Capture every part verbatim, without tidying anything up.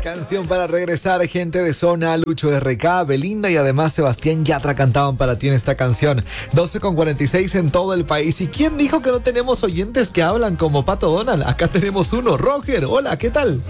Canción para regresar, gente de zona, Lucho R K, Belinda y además Sebastián Yatra cantaban para ti en esta canción. doce con cuarenta y seis en todo el país. ¿Y quién dijo que no tenemos oyentes que hablan como Pato Donald? Acá tenemos uno, Roger. Hola, ¿qué tal?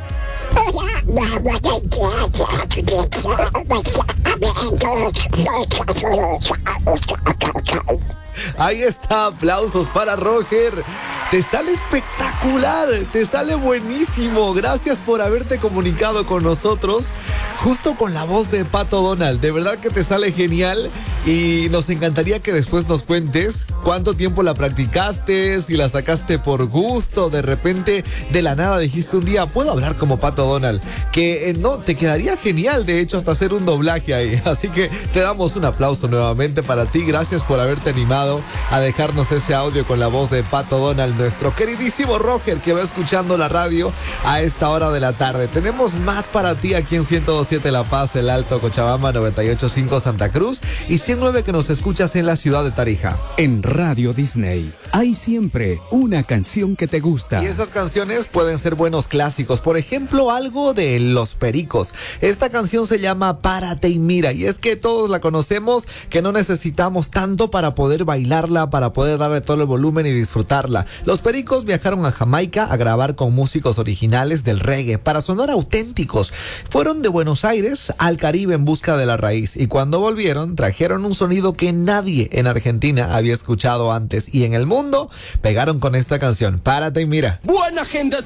Ahí está, aplausos para Roger. Te sale espectacular, te sale buenísimo. Gracias por haberte comunicado con nosotros, justo con la voz de Pato Donald. De verdad que te sale genial y nos encantaría que después nos cuentes cuánto tiempo la practicaste, si la sacaste por gusto, de repente de la nada dijiste un día, puedo hablar como Pato Donald, que eh, no, te quedaría genial, de hecho, hasta hacer un doblaje ahí. Así que te damos un aplauso nuevamente para ti. Gracias por haberte animado a dejarnos ese audio con la voz de Pato Donald, nuestro queridísimo Roger, que va escuchando la radio a esta hora de la tarde. Tenemos más para ti aquí en ciento dos punto siete La Paz, El Alto, Cochabamba, noventa y ocho punto cinco Santa Cruz y ciento nueve que nos escuchas en la ciudad de Tarija. En Radio Disney hay siempre una canción que te gusta. Y esas canciones pueden ser buenos clásicos. Por ejemplo, algo de Los Pericos. Esta canción se llama Párate y Mira. Y es que todos la conocemos, que no necesitamos tanto para poder bailarla, para poder darle todo el volumen y disfrutarla. Los Pericos viajaron a Jamaica a grabar con músicos originales del reggae para sonar auténticos. Fueron de Buenos Aires al Caribe en busca de la raíz. Y cuando volvieron, trajeron un sonido que nadie en Argentina había escuchado antes. Y en el mundo pegaron con esta canción, Párate y Mira. Buena gente